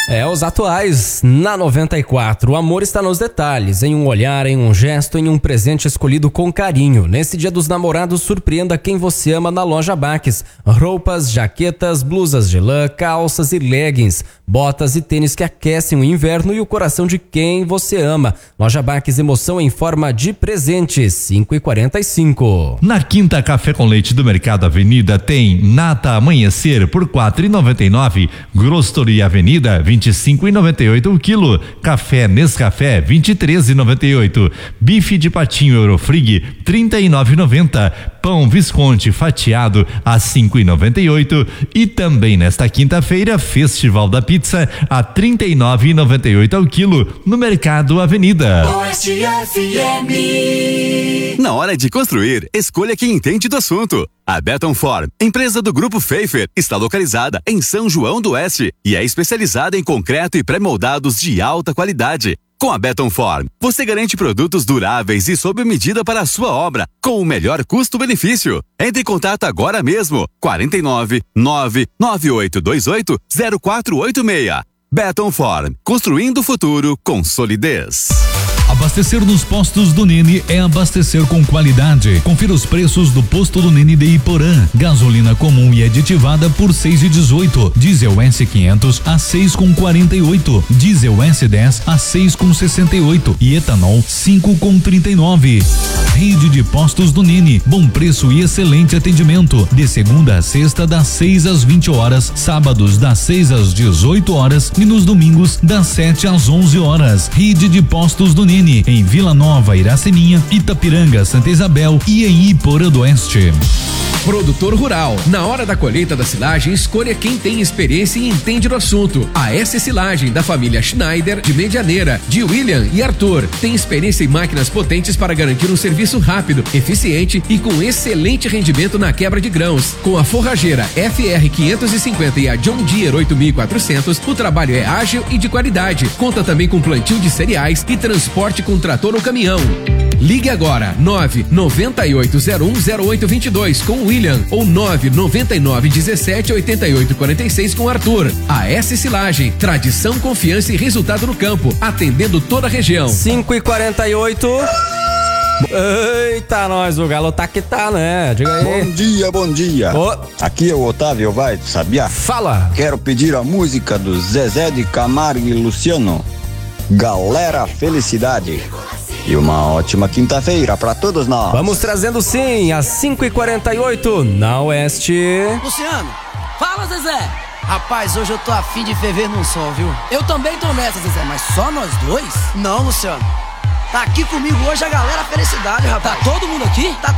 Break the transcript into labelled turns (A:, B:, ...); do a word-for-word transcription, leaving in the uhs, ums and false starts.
A: É, os atuais na noventa e quatro. O amor está nos detalhes, em um olhar, em um gesto, em um presente escolhido com carinho. Nesse Dia dos Namorados, surpreenda quem você ama na loja Baques. Roupas, jaquetas, blusas de lã, calças e leggings, botas e tênis que aquecem o inverno e o coração de quem você ama. Loja Baques, emoção em forma de presente. cinco e quarenta e cinco.
B: Na Quinta Café com Leite do Mercado Avenida tem Nata Amanhecer por quatro e noventa e nove. Grosstoria Avenida vinte e cinco e noventa e oito o quilo. Café Nescafé vinte e três e noventa e oito. Bife de patinho Eurofrig trinta e nove e noventa. Pão Visconti fatiado a cinco e noventa e oito. E também nesta quinta-feira Festival da Pizza a trinta e nove e noventa e oito ao quilo no Mercado Avenida.
C: Oeste F M.
D: Na hora de construir, escolha quem entende do assunto. A Betonform, empresa do Grupo Pfeiffer, está localizada em São João do Oeste e é especializada em concreto e pré-moldados de alta qualidade. Com a Betonform, você garante produtos duráveis e sob medida para a sua obra, com o melhor custo-benefício. Entre em contato agora mesmo, quarenta e nove, nove nove oito dois oito, zero quatro oito seis. Betonform, construindo o futuro com solidez.
B: Abastecer nos postos do Nene é abastecer com qualidade. Confira os preços do posto do Nene de Iporã. Gasolina comum e aditivada por seis e dezoito. Diesel S quinhentos a seis com quarenta e oito. Diesel S dez a seis com sessenta e oito e etanol cinco com trinta e nove. Rede de postos do Nene. Bom preço e excelente atendimento. De segunda a sexta das seis às vinte horas, sábados das seis às dezoito horas e nos domingos das sete às onze horas. Rede de postos do Nene em Vila Nova, Iraceminha, Itapiranga, Santa Isabel e em Iporã do Oeste.
E: Produtor rural, na hora da colheita da silagem, escolha quem tem experiência e entende do assunto. A S Silagem, da família Schneider, de Medianeira, de William e Arthur, tem experiência em máquinas potentes para garantir um serviço rápido, eficiente e com excelente rendimento na quebra de grãos. Com a forrageira F R quinhentos e cinquenta e a John Deere oito mil e quatrocentos, o trabalho é ágil e de qualidade. Conta também com plantio de cereais e transporte com trator ou caminhão. Ligue agora, nove nove oito zero um zero oito dois dois com William ou nove nove nove um sete oito oito quatro seis com Arthur. A S Silagem, tradição, confiança e resultado no campo, atendendo toda a região.
A: cinco e quarenta e oito. Eita, nós, o galo tá que tá, né? Diga aí.
F: Bom dia, bom dia.
A: Oh.
F: Aqui é o Otávio Vai, sabia?
A: Fala.
F: Quero pedir a música do Zezé de Camargo e Luciano. Galera, felicidade. E uma ótima quinta-feira pra todos nós.
A: Vamos trazendo sim, às cinco e quarenta e oito, na Oeste.
G: Luciano, fala, Zezé. Rapaz, hoje eu tô afim de ferver num sol, viu? Eu também tô nessa, Zezé, mas só nós dois? Não, Luciano. Tá aqui comigo hoje a galera felicidade, rapaz. Tá todo mundo aqui? Tá